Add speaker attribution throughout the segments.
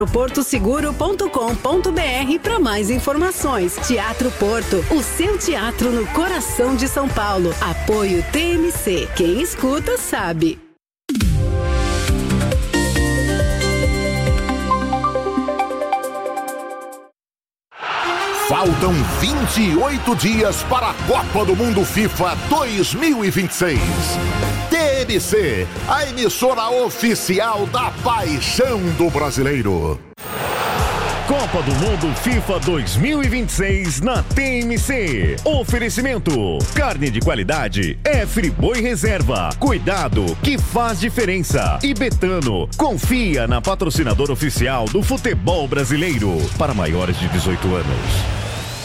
Speaker 1: portoseguro.com.br para mais informações. Teatro Porto, o seu teatro no coração de São Paulo. Apoio TMC. Quem escuta sabe.
Speaker 2: Faltam 28 dias para a Copa do Mundo FIFA 2026. TMC, a emissora oficial da paixão do brasileiro.
Speaker 3: Copa do Mundo FIFA 2026 na TMC. Oferecimento: carne de qualidade é Friboi Reserva. Cuidado que faz diferença. E Betano, confia na patrocinadora oficial do futebol brasileiro para maiores de 18 anos.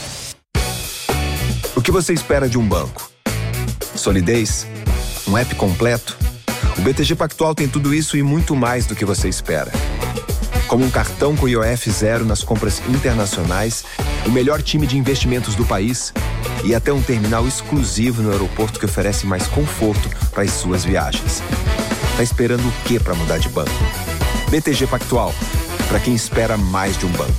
Speaker 4: O que você espera de um banco? Solidez? Um app completo? O BTG Pactual tem tudo isso e muito mais do que você espera. Como um cartão com IOF zero nas compras internacionais, o melhor time de investimentos do país e até um terminal exclusivo no aeroporto que oferece mais conforto para as suas viagens. Tá esperando o quê para mudar de banco? BTG Pactual, para quem espera mais de um banco.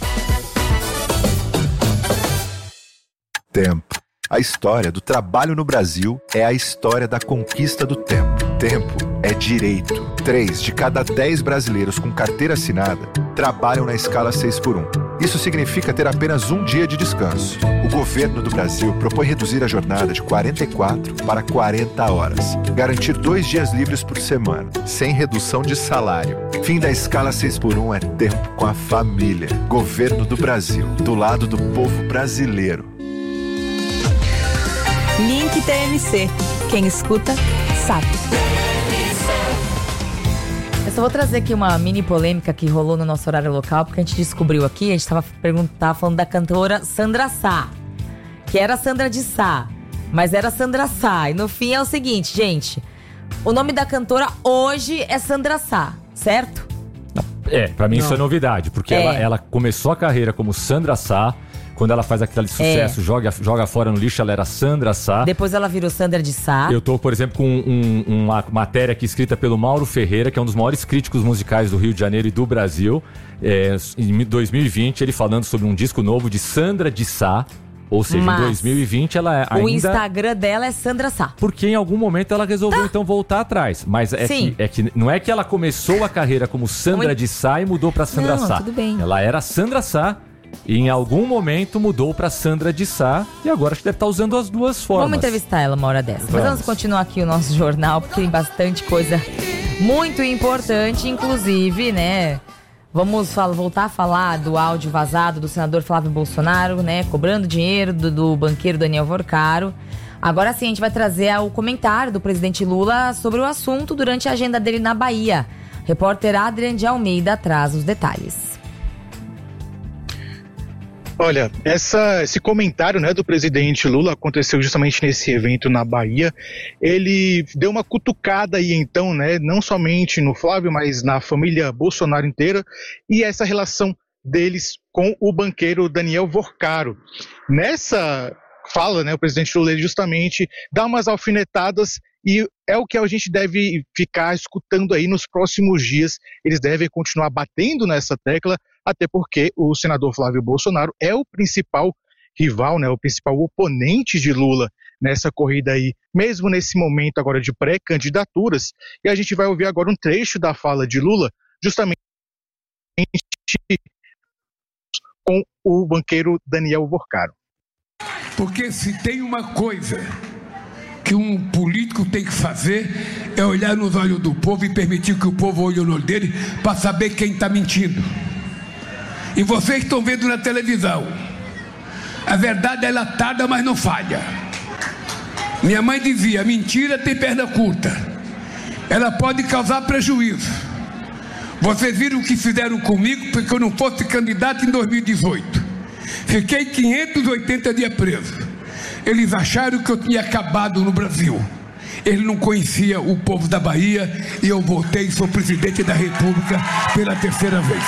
Speaker 5: Tempo. A história do trabalho no Brasil é a história da conquista do tempo. Tempo é direito. 3 de cada 10 brasileiros com carteira assinada trabalham na escala 6x1. Isso significa ter apenas um dia de descanso. O governo do Brasil propõe reduzir a jornada de 44 para 40 horas. Garantir 2 dias livres por semana, sem redução de salário. Fim da escala 6x1 é tempo com a família. Governo do Brasil, do lado do povo brasileiro.
Speaker 6: Link TMC. Quem escuta, sabe. Eu só vou trazer aqui uma mini polêmica que rolou no nosso horário local, porque a gente descobriu aqui, a gente tava falando da cantora Sandra Sá, que era Sandra de Sá, mas era Sandra Sá. E no fim é o seguinte, gente, o nome da cantora hoje é Sandra Sá, certo?
Speaker 7: Pra mim isso é novidade, porque ela começou a carreira como Sandra Sá. Quando ela faz aquele sucesso, joga fora no lixo, ela era Sandra Sá.
Speaker 6: Depois ela virou Sandra de Sá.
Speaker 7: Eu tô, por exemplo, com uma matéria aqui escrita pelo Mauro Ferreira, que é um dos maiores críticos musicais do Rio de Janeiro e do Brasil. Em 2020, ele falando sobre um disco novo de Sandra de Sá. Ou seja, em 2020 ela ainda...
Speaker 6: O Instagram dela é Sandra Sá.
Speaker 7: Porque em algum momento ela resolveu então voltar atrás. Mas que não é que ela começou a carreira como Sandra de Sá e mudou pra Sandra Sá.
Speaker 6: Tudo bem.
Speaker 7: Ela era Sandra Sá. E em algum momento mudou pra Sandra de Sá. E agora acho que deve estar usando as duas formas.
Speaker 6: Vamos entrevistar ela uma hora dessa. Mas vamos continuar aqui o nosso jornal, porque tem bastante coisa muito importante. Inclusive, né, vamos voltar a falar do áudio vazado do senador Flávio Bolsonaro, né, cobrando dinheiro do banqueiro Daniel Vorcaro. Agora sim, a gente vai trazer o comentário do presidente Lula sobre o assunto durante a agenda dele na Bahia. Repórter Adrian de Almeida traz os detalhes.
Speaker 8: Olha, esse comentário, né, do presidente Lula aconteceu justamente nesse evento na Bahia. Ele deu uma cutucada aí então, né, não somente no Flávio, mas na família Bolsonaro inteira, e essa relação deles com o banqueiro Daniel Vorcaro. Nessa fala, né, o presidente Lula justamente dá umas alfinetadas e é o que a gente deve ficar escutando aí nos próximos dias. Eles devem continuar batendo nessa tecla, até porque o senador Flávio Bolsonaro é o principal rival, né, o principal oponente de Lula nessa corrida aí, mesmo nesse momento agora de pré-candidaturas. E a gente vai ouvir agora um trecho da fala de Lula, justamente com o banqueiro Daniel Vorcaro.
Speaker 9: Porque se tem uma coisa que um político tem que fazer é olhar nos olhos do povo e permitir que o povo olhe no olho dele para saber quem está mentindo. E vocês estão vendo na televisão. A verdade é latada, mas não falha. Minha mãe dizia, mentira tem perna curta. Ela pode causar prejuízo. Vocês viram o que fizeram comigo porque eu não fosse candidato em 2018. Fiquei 580 dias preso. Eles acharam que eu tinha acabado no Brasil. Eles não conheciam o povo da Bahia e eu voltei e sou presidente da República pela terceira vez.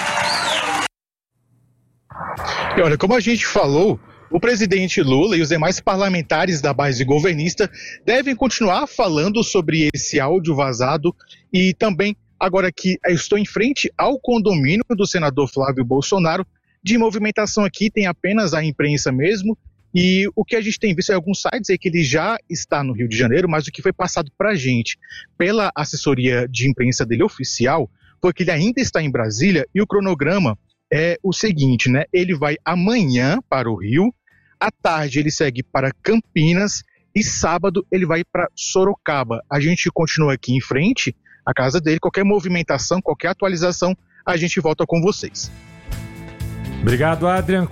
Speaker 8: E olha, como a gente falou, o presidente Lula e os demais parlamentares da base governista devem continuar falando sobre esse áudio vazado e também Agora aqui, eu estou em frente ao condomínio do senador Flávio Bolsonaro. De movimentação aqui tem apenas a imprensa mesmo. E o que a gente tem visto em alguns sites é que ele já está no Rio de Janeiro, mas o que foi passado para a gente pela assessoria de imprensa dele oficial foi que ele ainda está em Brasília e o cronograma é o seguinte, né? Ele vai amanhã para o Rio, à tarde ele segue para Campinas e sábado ele vai para Sorocaba. A gente continua aqui em frente à casa dele, qualquer movimentação, qualquer atualização, a gente volta com vocês.
Speaker 7: Obrigado, Adrian.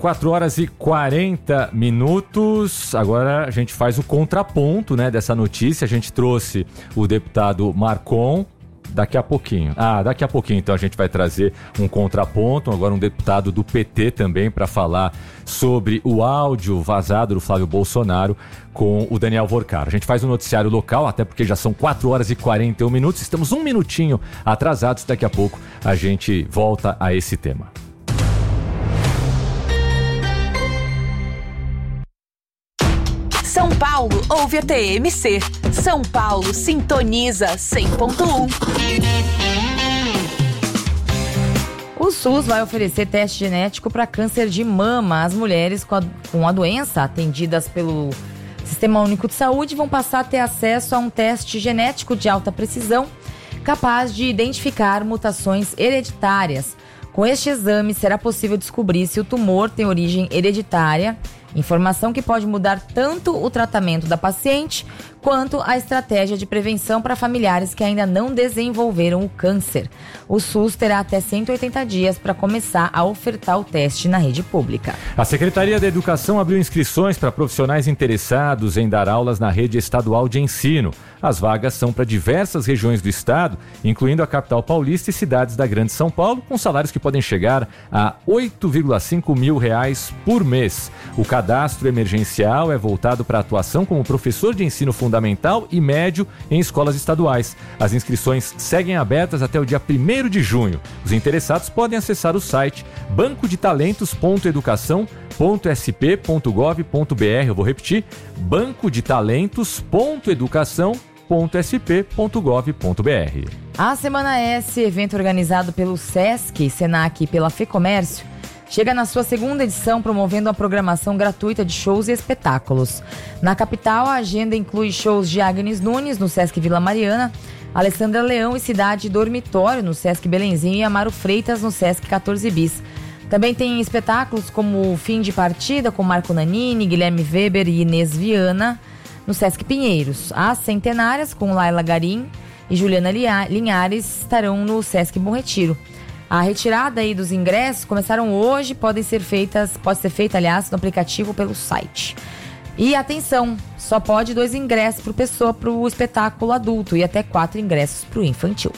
Speaker 7: 4h40. Agora a gente faz o contraponto, né, dessa notícia. A gente trouxe o deputado Marcon. Daqui a pouquinho. Daqui a pouquinho, então, a gente vai trazer um contraponto. Agora um deputado do PT também para falar sobre o áudio vazado do Flávio Bolsonaro com o Daniel Vorcar. A gente faz um noticiário local, até porque já são 4h41. Estamos um minutinho atrasados. Daqui a pouco a gente volta a esse tema.
Speaker 1: São Paulo ouve a TMC. São Paulo sintoniza 100.1.
Speaker 6: O SUS vai oferecer teste genético para câncer de mama. As mulheres com a doença atendidas pelo Sistema Único de Saúde vão passar a ter acesso a um teste genético de alta precisão capaz de identificar mutações hereditárias. Com este exame, será possível descobrir se o tumor tem origem hereditária, informação que pode mudar tanto o tratamento da paciente quanto a estratégia de prevenção para familiares que ainda não desenvolveram o câncer. O SUS terá até 180 dias para começar a ofertar o teste na rede pública.
Speaker 7: A Secretaria da Educação abriu inscrições para profissionais interessados em dar aulas na rede estadual de ensino. As vagas são para diversas regiões do estado, incluindo a capital paulista e cidades da Grande São Paulo, com salários que podem chegar a R$ 8,5 mil por mês. O cadastro emergencial é voltado para a atuação como professor de ensino fundamental e médio em escolas estaduais. As inscrições seguem abertas até o dia 1º de junho. Os interessados podem acessar o site bancodetalentos.educação.sp.gov.br. Eu vou repetir, bancodetalentos.educação.sp.gov.br.
Speaker 6: A Semana S, evento organizado pelo SESC, Senac e pela FEComércio, chega na sua segunda edição promovendo a programação gratuita de shows e espetáculos. Na capital, a agenda inclui shows de Agnes Nunes no Sesc Vila Mariana, Alessandra Leão e Cidade Dormitório no Sesc Belenzinho e Amaro Freitas no Sesc 14 Bis. Também tem espetáculos como Fim de Partida com Marco Nanini, Guilherme Weber e Inês Viana no Sesc Pinheiros. As Centenárias com Laila Garim e Juliana Linhares estarão no Sesc Bom Retiro. A retirada aí dos ingressos começaram hoje, pode ser feita, aliás, no aplicativo pelo site. E atenção, só pode 2 ingressos por pessoa para o espetáculo adulto e até 4 ingressos para o infantil.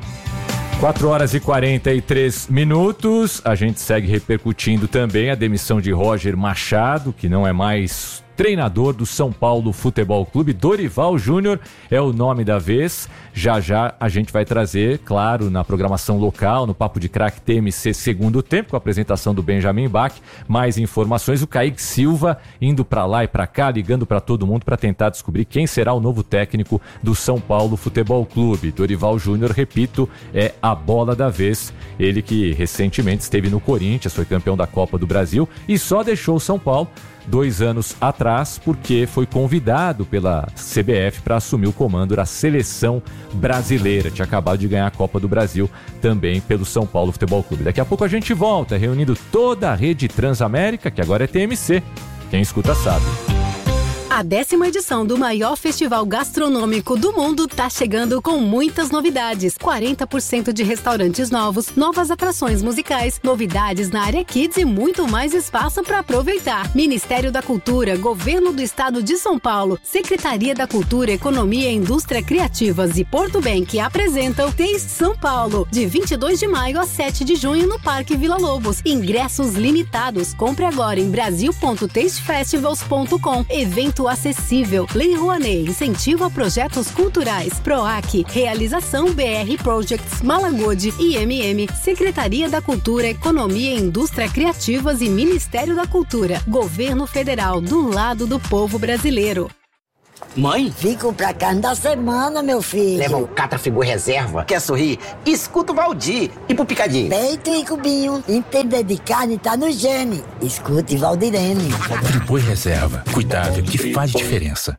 Speaker 7: 4h43. A gente segue repercutindo também a demissão de Roger Machado, que não é mais treinador do São Paulo Futebol Clube. Dorival Júnior é o nome da vez. Já a gente vai trazer, claro, na programação local, no Papo de Craque TMC segundo tempo, com a apresentação do Benjamin Bach, mais informações. O Kaique Silva indo para lá e para cá, ligando para todo mundo para tentar descobrir quem será o novo técnico do São Paulo Futebol Clube. Dorival Júnior, repito, é a bola da vez. Ele que recentemente esteve no Corinthians, foi campeão da Copa do Brasil e só deixou o São Paulo 2 anos atrás, porque foi convidado pela CBF para assumir o comando da seleção brasileira. Tinha acabado de ganhar a Copa do Brasil também pelo São Paulo Futebol Clube. Daqui a pouco a gente volta, reunindo toda a rede Transamérica, que agora é TMC. Quem escuta sabe.
Speaker 1: A 10ª edição do maior festival gastronômico do mundo tá chegando com muitas novidades. 40% de restaurantes novos, novas atrações musicais, novidades na área Kids e muito mais espaço para aproveitar. Ministério da Cultura, Governo do Estado de São Paulo, Secretaria da Cultura, Economia e Indústria Criativas e Porto Bank apresentam Taste São Paulo, de 22 de maio a 7 de junho no Parque Vila Lobos. Ingressos limitados. Compre agora em brasil.tastefestivals.com. Evento acessível. Lei Rouanet, incentivo a projetos culturais. PROAC, realização BR Projects, Malagode, IMM, Secretaria da Cultura, Economia e Indústria Criativas e Ministério da Cultura. Governo Federal, do lado do povo brasileiro.
Speaker 10: Mãe?
Speaker 11: Vim comprar carne da semana, meu filho.
Speaker 10: Leva um Catra Friboi Reserva. Quer sorrir? Escuta o Valdir. E pro picadinho?
Speaker 11: Peito e cubinho. Entender de carne tá no gene. Escute Valdirene.
Speaker 12: Friboi Reserva. Cuidado que faz diferença.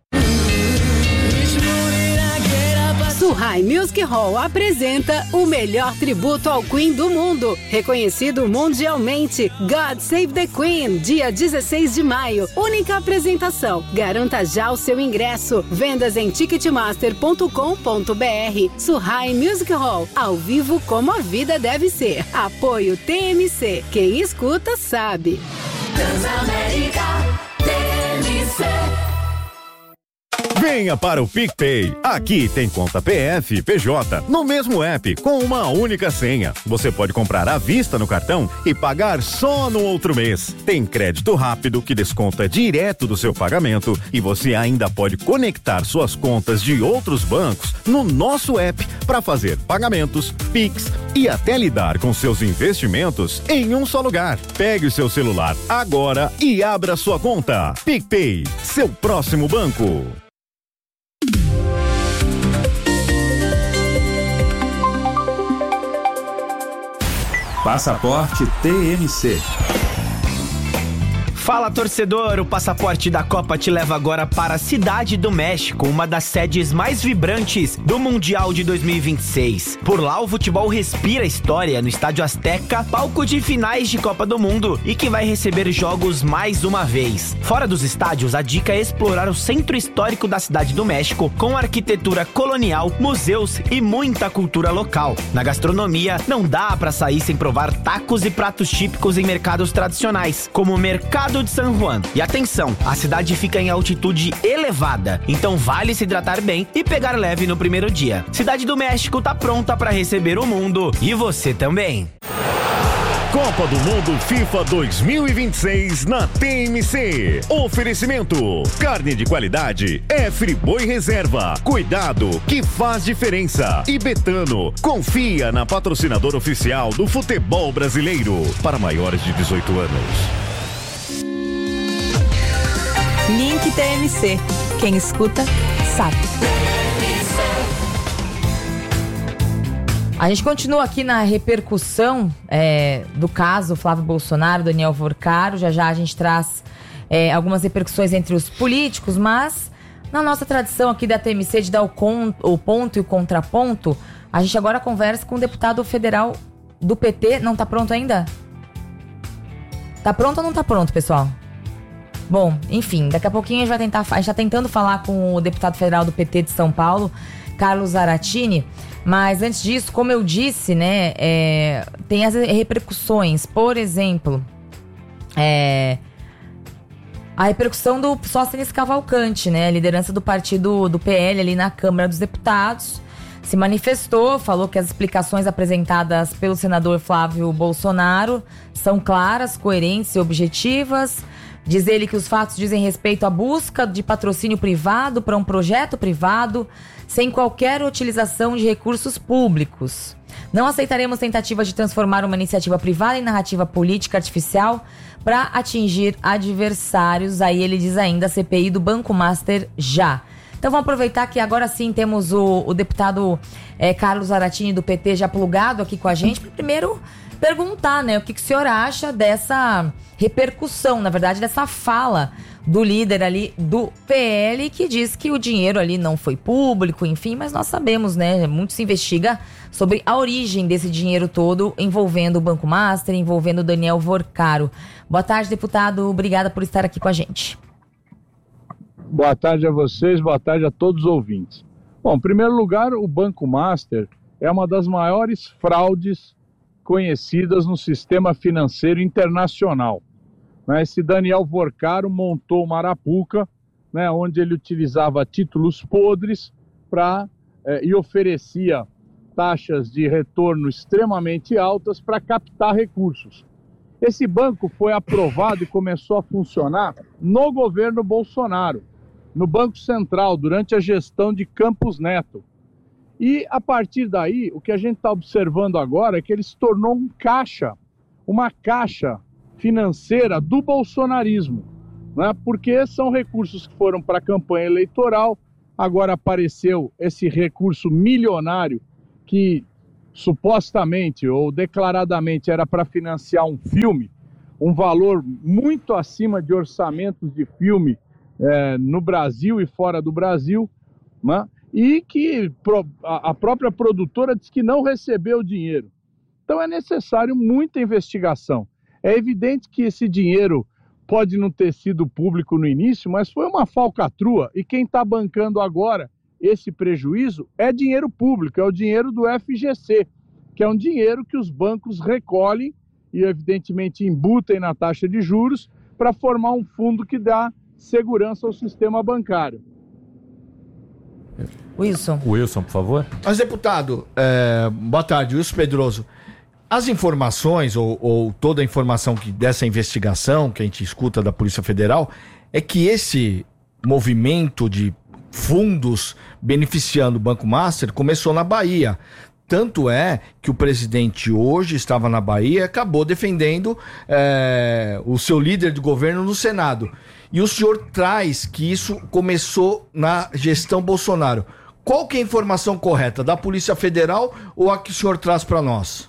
Speaker 1: Suhai Music Hall apresenta o melhor tributo ao Queen do mundo, reconhecido mundialmente. God Save the Queen, dia 16 de maio. Única apresentação. Garanta já o seu ingresso. Vendas em ticketmaster.com.br. Suhai Music Hall, ao vivo como a vida deve ser. Apoio TMC. Quem escuta sabe.
Speaker 13: Transamérica TMC.
Speaker 3: Venha para o PicPay. Aqui tem conta PF e PJ no mesmo app, com uma única senha. Você pode comprar à vista no cartão e pagar só no outro mês. Tem crédito rápido que desconta direto do seu pagamento e você ainda pode conectar suas contas de outros bancos no nosso app para fazer pagamentos, Pix e até lidar com seus investimentos em um só lugar. Pegue o seu celular agora e abra sua conta. PicPay, seu próximo banco.
Speaker 14: Passaporte TMC.
Speaker 15: Fala, torcedor! O Passaporte da Copa te leva agora para a Cidade do México, uma das sedes mais vibrantes do Mundial de 2026. Por lá, o futebol respira história no Estádio Azteca, palco de finais de Copa do Mundo e que vai receber jogos mais uma vez. Fora dos estádios, a dica é explorar o centro histórico da Cidade do México, com arquitetura colonial, museus e muita cultura local. Na gastronomia, não dá para sair sem provar tacos e pratos típicos em mercados tradicionais, como o Mercado de San Juan. E atenção, a cidade fica em altitude elevada, então vale se hidratar bem e pegar leve no primeiro dia. Cidade do México tá pronta para receber o mundo e você também.
Speaker 3: Copa do Mundo FIFA 2026 na TMC. Oferecimento: carne de qualidade é Friboi Reserva. Cuidado que faz diferença. E Betano, confia na patrocinadora oficial do futebol brasileiro para maiores de 18 anos.
Speaker 6: Link TMC. Quem escuta, sabe. A gente continua aqui na repercussão do caso Flávio Bolsonaro, Daniel Vorcaro. Já a gente traz algumas repercussões entre os políticos, mas na nossa tradição aqui da TMC de dar o ponto e o contraponto, a gente agora conversa com o deputado federal do PT. Não tá pronto ainda? Tá pronto ou não tá pronto, pessoal? Bom, enfim, daqui a pouquinho a gente tá tentando falar com o deputado federal do PT de São Paulo, Carlos Zaratini, mas antes disso, como eu disse, né, tem as repercussões, por exemplo, a repercussão do Sóstenes Cavalcante, né, a liderança do partido do PL ali na Câmara dos Deputados, se manifestou, falou que as explicações apresentadas pelo senador Flávio Bolsonaro são claras, coerentes e objetivas. Diz ele que os fatos dizem respeito à busca de patrocínio privado para um projeto privado, sem qualquer utilização de recursos públicos. Não aceitaremos tentativas de transformar uma iniciativa privada em narrativa política artificial para atingir adversários. Aí ele diz ainda, a CPI do Banco Master já. Então vamos aproveitar que agora sim temos o deputado Carlos Zaratini do PT já plugado aqui com a gente. Primeiro perguntar, né, o que o senhor acha dessa repercussão, na verdade, dessa fala do líder ali do PL, que diz que o dinheiro ali não foi público, enfim, mas nós sabemos, né, muito se investiga sobre a origem desse dinheiro todo envolvendo o Banco Master, envolvendo o Daniel Vorcaro. Boa tarde, deputado, obrigada por estar aqui com a gente.
Speaker 16: Boa tarde a vocês, boa tarde a todos os ouvintes. Bom, em primeiro lugar, o Banco Master é uma das maiores fraudes conhecidas no sistema financeiro internacional. Esse Daniel Vorcaro montou uma arapuca, né, onde ele utilizava títulos podres e oferecia taxas de retorno extremamente altas para captar recursos. Esse banco foi aprovado e começou a funcionar no governo Bolsonaro, no Banco Central, durante a gestão de Campos Neto. E, a partir daí, o que a gente está observando agora é que ele se tornou uma caixa financeira do bolsonarismo, né? Porque são recursos que foram para a campanha eleitoral. Agora apareceu esse recurso milionário que supostamente ou declaradamente era para financiar um filme, um valor muito acima de orçamentos de filme no Brasil e fora do Brasil, né? E que a própria produtora disse que não recebeu o dinheiro. Então é necessário muita investigação. É evidente que esse dinheiro pode não ter sido público no início, mas foi uma falcatrua, e quem está bancando agora esse prejuízo é dinheiro público, é o dinheiro do FGC, que é um dinheiro que os bancos recolhem e evidentemente embutem na taxa de juros para formar um fundo que dá segurança ao sistema bancário.
Speaker 6: Wilson,
Speaker 7: por favor.
Speaker 14: Mas, deputado, boa tarde, Wilson Pedroso. As informações, ou toda a informação dessa investigação que a gente escuta da Polícia Federal, é que esse movimento de fundos beneficiando o Banco Master começou na Bahia. Tanto é que o presidente hoje estava na Bahia e acabou defendendo o seu líder de governo no Senado. E o senhor traz que isso começou na gestão Bolsonaro. Qual que é a informação correta? Da Polícia Federal ou a que o senhor traz para nós?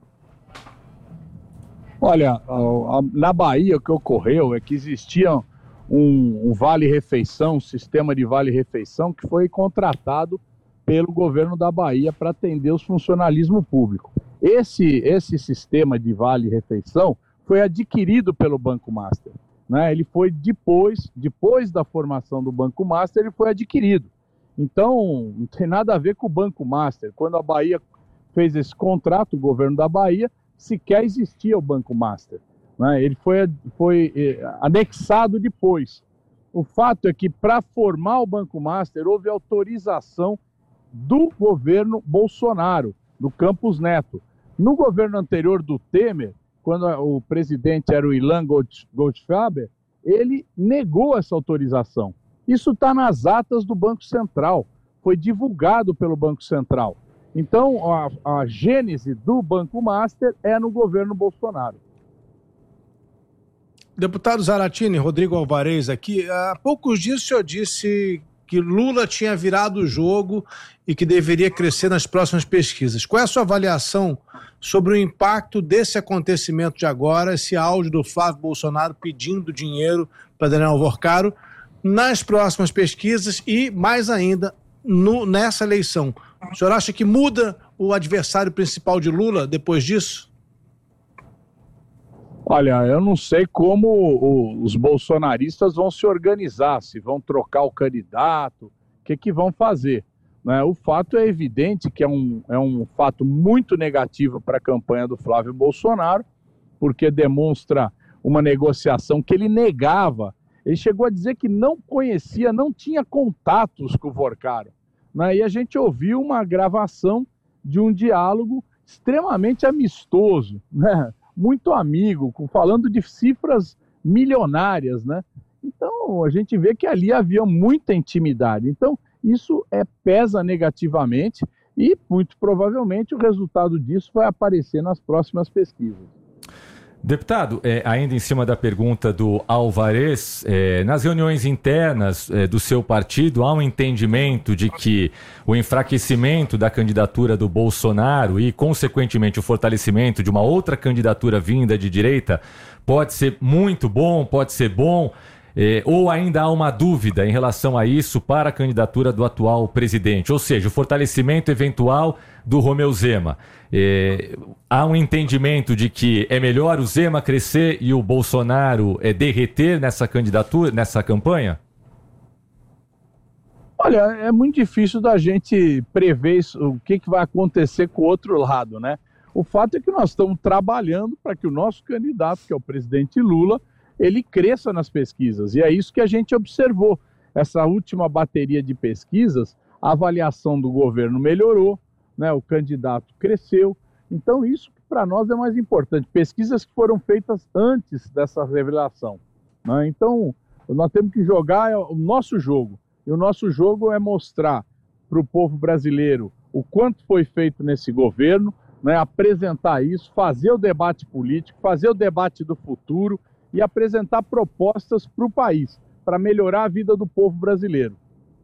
Speaker 16: Olha, na Bahia o que ocorreu é que existia um vale-refeição, um sistema de vale-refeição que foi contratado pelo governo da Bahia para atender os funcionalismo público. Esse sistema de vale-refeição foi adquirido pelo Banco Master, né? Ele foi depois da formação do Banco Master, ele foi adquirido. Então, não tem nada a ver com o Banco Master. Quando a Bahia fez esse contrato, o governo da Bahia, sequer existia o Banco Master, né? Ele foi anexado depois. O fato é que para formar o Banco Master houve autorização do governo Bolsonaro, do Campos Neto. No governo anterior do Temer, quando o presidente era o Ilan Goldfaber, ele negou essa autorização. Isso está nas atas do Banco Central, foi divulgado pelo Banco Central. Então, a gênese do Banco Master é no governo Bolsonaro.
Speaker 17: Deputado Zaratini, Rodrigo Alvarez aqui. Há poucos dias o senhor disse que Lula tinha virado o jogo e que deveria crescer nas próximas pesquisas. Qual é a sua avaliação sobre o impacto desse acontecimento de agora, esse áudio do Flávio Bolsonaro pedindo dinheiro para Daniel Alvorcaro nas próximas pesquisas e, mais ainda, nessa eleição? O senhor acha que muda o adversário principal de Lula depois disso?
Speaker 16: Olha, eu não sei como os bolsonaristas vão se organizar, se vão trocar o candidato, o que vão fazer, né? O fato é evidente que é um fato muito negativo para a campanha do Flávio Bolsonaro, porque demonstra uma negociação que ele negava. Ele chegou a dizer que não conhecia, não tinha contatos com o Vorcaro, né? E a gente ouviu uma gravação de um diálogo extremamente amistoso, né? Muito amigo, falando de cifras milionárias, né? Então a gente vê que ali havia muita intimidade. Então isso pesa negativamente e muito provavelmente o resultado disso vai aparecer nas próximas pesquisas.
Speaker 7: Deputado, ainda em cima da pergunta do Alvarez, nas reuniões internas do seu partido, há um entendimento de que o enfraquecimento da candidatura do Bolsonaro e, consequentemente, o fortalecimento de uma outra candidatura vinda de direita pode ser muito bom, pode ser bom, ou ainda há uma dúvida em relação a isso para a candidatura do atual presidente, ou seja, o fortalecimento eventual do Romeu Zema. Há um entendimento de que é melhor o Zema crescer e o Bolsonaro derreter nessa candidatura, nessa campanha?
Speaker 16: Olha, é muito difícil da gente prever o que vai acontecer com o outro lado, né? O fato é que nós estamos trabalhando para que o nosso candidato, que é o presidente Lula, ele cresça nas pesquisas. E é isso que a gente observou. Essa última bateria de pesquisas, a avaliação do governo melhorou, né? O candidato cresceu. Então isso para nós é mais importante. Pesquisas que foram feitas antes dessa revelação, né? Então nós temos que jogar o nosso jogo. E o nosso jogo é mostrar para o povo brasileiro o quanto foi feito nesse governo, né? Apresentar isso, fazer o debate político, fazer o debate do futuro e apresentar propostas para o país, para melhorar a vida do povo brasileiro.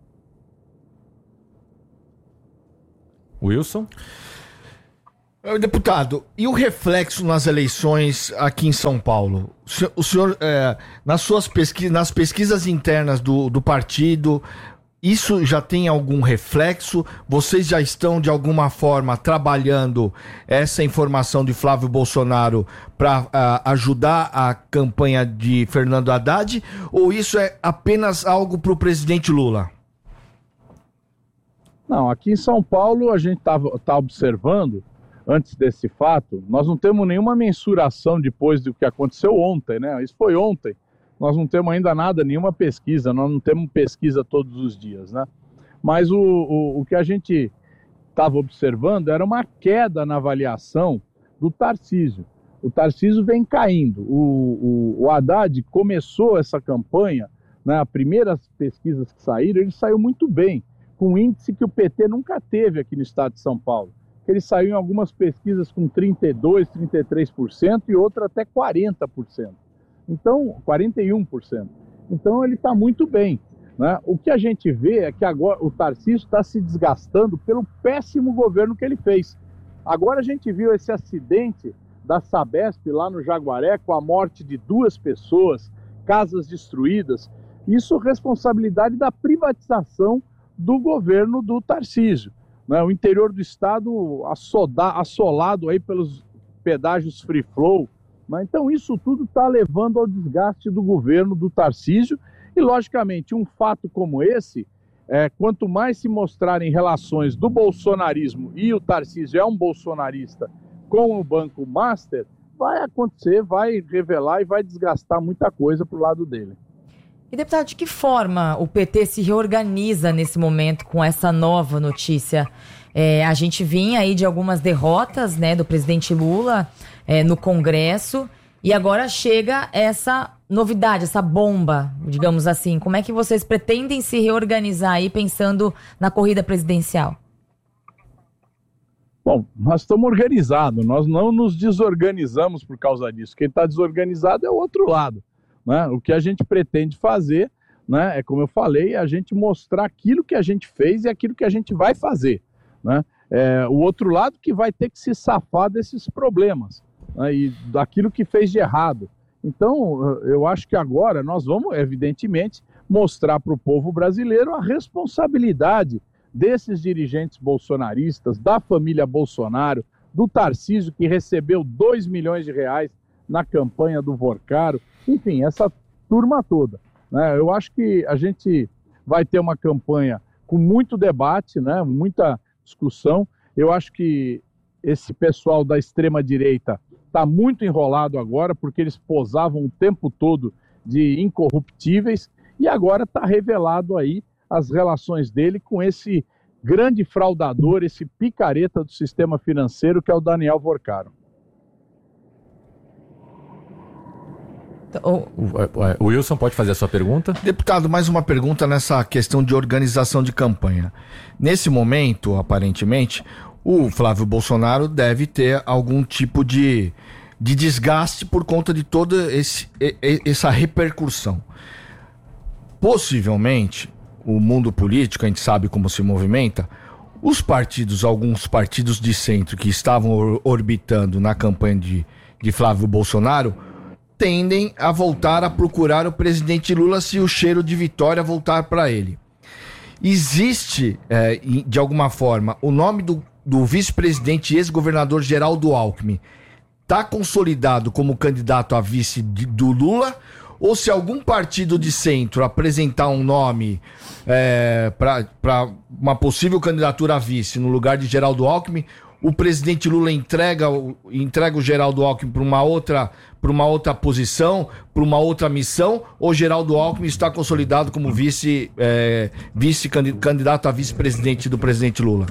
Speaker 7: Wilson?
Speaker 14: Deputado, e o reflexo nas eleições aqui em São Paulo? O senhor, nas pesquisas internas do partido, isso já tem algum reflexo? Vocês já estão, de alguma forma, trabalhando essa informação de Flávio Bolsonaro para ajudar a campanha de Fernando Haddad? Ou isso é apenas algo para o presidente Lula?
Speaker 16: Não, aqui em São Paulo a gente tá observando, antes desse fato, nós não temos nenhuma mensuração depois do que aconteceu ontem, né? Isso foi ontem. Nós não temos ainda nada, nenhuma pesquisa, nós não temos pesquisa todos os dias, né? Mas o que a gente estava observando era uma queda na avaliação do Tarcísio. O Tarcísio vem caindo. O Haddad começou essa campanha, né? As primeiras pesquisas que saíram, ele saiu muito bem, com um índice que o PT nunca teve aqui no estado de São Paulo. Ele saiu em algumas pesquisas com 32%, 33% e outra até 40%. Então, 41%. Então ele está muito bem, né? O que a gente vê é que agora o Tarcísio está se desgastando pelo péssimo governo que ele fez. Agora a gente viu esse acidente da Sabesp lá no Jaguaré, com a morte de 2 pessoas, casas destruídas. Isso é responsabilidade da privatização do governo do Tarcísio. O interior do estado assolado aí pelos pedágios free flow. Então isso tudo está levando ao desgaste do governo do Tarcísio e, logicamente, um fato como esse, quanto mais se mostrarem relações do bolsonarismo, e o Tarcísio é um bolsonarista, com o Banco Master, vai acontecer, vai revelar e vai desgastar muita coisa para o lado dele.
Speaker 6: E, deputado, de que forma o PT se reorganiza nesse momento com essa nova notícia? A gente vinha aí de algumas derrotas, né, do presidente Lula no Congresso, e agora chega essa novidade, essa bomba, digamos assim. Como é que vocês pretendem se reorganizar aí pensando na corrida presidencial?
Speaker 16: Bom, nós estamos organizados, nós não nos desorganizamos por causa disso. Quem está desorganizado é o outro lado. Né? O que a gente pretende fazer, né, é, como eu falei, a gente mostrar aquilo que a gente fez e aquilo que a gente vai fazer. Né? O outro lado que vai ter que se safar desses problemas, né, e daquilo que fez de errado. Então, eu acho que agora nós vamos, evidentemente, mostrar para o povo brasileiro a responsabilidade desses dirigentes bolsonaristas, da família Bolsonaro, do Tarcísio, que recebeu 2 milhões de reais na campanha do Vorcaro, enfim, essa turma toda. Né? Eu acho que a gente vai ter uma campanha com muito debate, né? Muita discussão. Eu acho que esse pessoal da extrema-direita está muito enrolado agora, porque eles posavam o tempo todo de incorruptíveis, e agora está revelado aí as relações dele com esse grande fraudador, esse picareta do sistema financeiro, que é o Daniel Vorcaro.
Speaker 7: O Wilson pode fazer a sua pergunta?
Speaker 14: Deputado, mais uma pergunta nessa questão de organização de campanha. Nesse momento, aparentemente, o Flávio Bolsonaro deve ter algum tipo de desgaste por conta de toda essa repercussão. Possivelmente, o mundo político, a gente sabe como se movimenta, alguns partidos de centro que estavam orbitando na campanha de Flávio Bolsonaro, tendem a voltar a procurar o presidente Lula se o cheiro de vitória voltar para ele. Existe, de alguma forma, o nome do vice-presidente e ex-governador Geraldo Alckmin está consolidado como candidato a vice do Lula, ou se algum partido de centro apresentar um nome para uma possível candidatura a vice no lugar de Geraldo Alckmin, o presidente Lula entrega o Geraldo Alckmin para uma outra posição, para uma outra missão, ou Geraldo Alckmin está consolidado como candidato a vice-presidente do presidente Lula?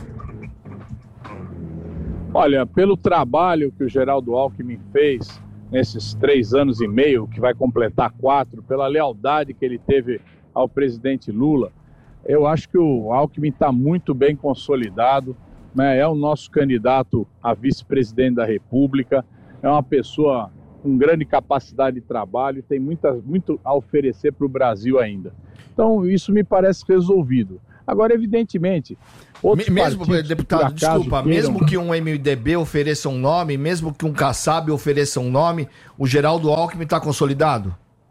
Speaker 16: Olha, pelo trabalho que o Geraldo Alckmin fez nesses 3 anos e meio, que vai completar 4, pela lealdade que ele teve ao presidente Lula, eu acho que o Alckmin está muito bem consolidado, né? É o nosso candidato a vice-presidente da República, é uma pessoa com grande capacidade de trabalho, tem muito a oferecer para o Brasil ainda. Então, isso me parece resolvido. Agora, evidentemente,
Speaker 14: mesmo, deputado, desculpa, mesmo que um MDB ofereça um nome, mesmo que um Kassab ofereça um nome, o Geraldo Alckmin está consolidado?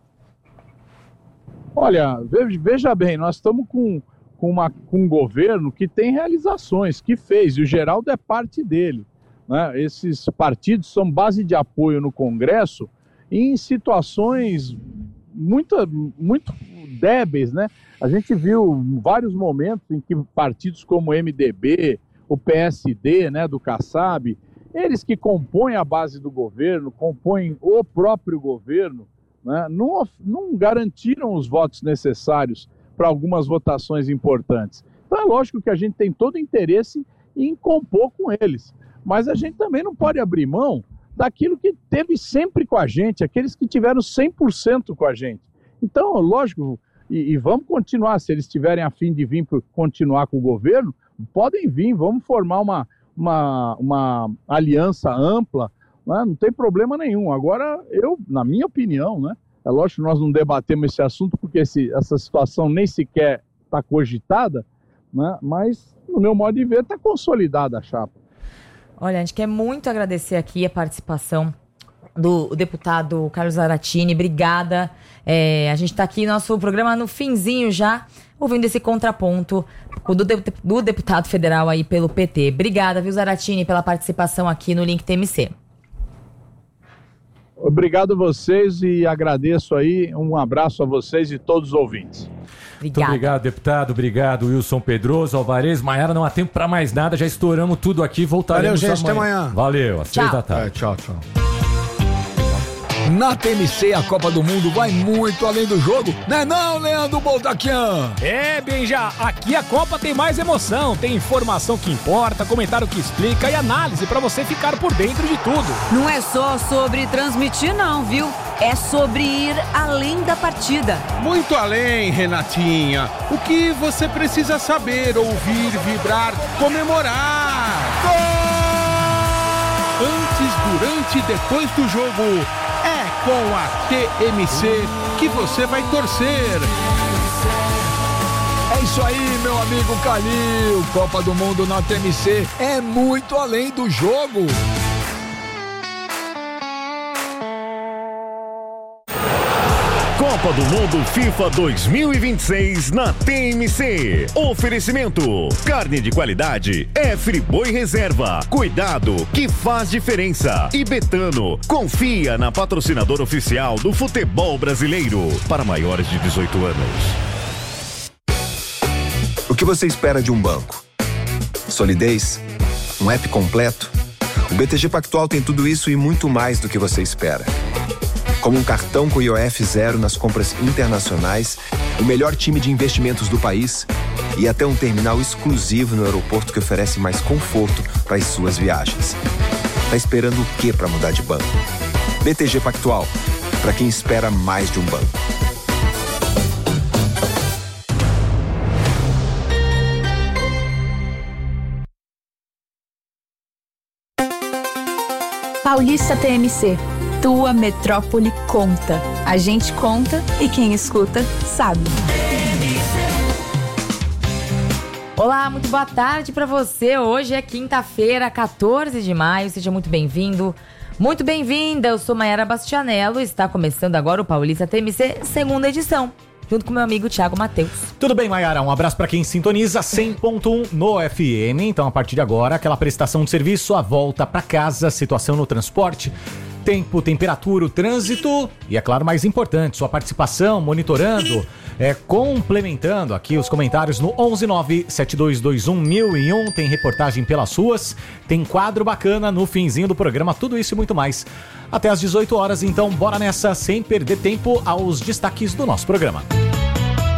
Speaker 16: Olha, veja bem, nós estamos com um governo que tem realizações, que fez, e o Geraldo é parte dele, né? Esses partidos são base de apoio no Congresso em situações muito débeis, né? A gente viu vários momentos em que partidos como o MDB, o PSD, né, do Kassab, eles que compõem a base do governo, compõem o próprio governo, né, não garantiram os votos necessários para algumas votações importantes. Então é lógico que a gente tem todo interesse em compor com eles, mas a gente também não pode abrir mão daquilo que teve sempre com a gente, aqueles que tiveram 100% com a gente. Então, lógico, e vamos continuar, se eles tiverem a fim de vir continuar com o governo, podem vir, vamos formar uma aliança ampla, né? Não tem problema nenhum. Agora, na minha opinião, né, é lógico que nós não debatemos esse assunto porque essa situação nem sequer está cogitada, né, mas, no meu modo de ver, está consolidada a chapa.
Speaker 6: Olha, a gente quer muito agradecer aqui a participação do deputado Carlos Zaratini. Obrigada. A gente está aqui, nosso programa no finzinho já, ouvindo esse contraponto do deputado federal aí pelo PT. Obrigada, viu, Zaratini, pela participação aqui no Link TMC.
Speaker 16: Obrigado a vocês e agradeço aí, um abraço a vocês e todos os ouvintes.
Speaker 7: Muito obrigado, deputado. Obrigado, Wilson Pedroso, Alvarez. Maiara, não há tempo para mais nada. Já estouramos tudo aqui. Voltaremos
Speaker 17: amanhã. Valeu, gente. Até amanhã.
Speaker 7: Valeu, às 6 da tarde.
Speaker 14: Tchau.
Speaker 18: Na TMC, a Copa do Mundo vai muito além do jogo, né não, Leandro Boldaquian?
Speaker 19: Benja, aqui a Copa tem mais emoção, tem informação que importa, comentário que explica e análise pra você ficar por dentro de tudo.
Speaker 20: Não é só sobre transmitir não, viu? É sobre ir além da partida.
Speaker 21: Muito além, Renatinha. O que você precisa saber, ouvir, vibrar, comemorar. Gol! Antes, durante e depois do jogo, é com a TMC que você vai torcer.
Speaker 18: É isso aí, meu amigo Calil. Copa do Mundo na TMC é muito além do jogo.
Speaker 3: Copa do Mundo FIFA 2026 na TMC. Oferecimento: carne de qualidade é Friboi Reserva. Cuidado que faz diferença. E Betano, confia na patrocinadora oficial do futebol brasileiro. Para maiores de 18 anos.
Speaker 4: O que você espera de um banco? Solidez? Um app completo? O BTG Pactual tem tudo isso e muito mais do que você espera. Como um cartão com IOF zero nas compras internacionais, o melhor time de investimentos do país e até um terminal exclusivo no aeroporto que oferece mais conforto para as suas viagens. Tá esperando o quê para mudar de banco? BTG Pactual, para quem espera mais de um banco.
Speaker 22: Paulista TMC. Tua metrópole conta. A gente conta e quem escuta sabe.
Speaker 6: Olá, muito boa tarde para você. Hoje é quinta-feira, 14 de maio. Seja muito bem-vindo, muito bem-vinda. Eu sou Maiara Bastianello e está começando agora o Paulista TMC, segunda edição, junto com meu amigo Thiago Matheus.
Speaker 19: Tudo bem, Maiara? Um abraço para quem sintoniza 100.1 no FM. Então, a partir de agora, aquela prestação de serviço, a volta para casa, situação no transporte, tempo, temperatura, o trânsito e, é claro, mais importante, sua participação, monitorando, complementando aqui os comentários no 11972211001. Tem reportagem pelas ruas, tem quadro bacana no finzinho do programa, tudo isso e muito mais. Até às 18 horas, então bora nessa, sem perder tempo aos destaques do nosso programa.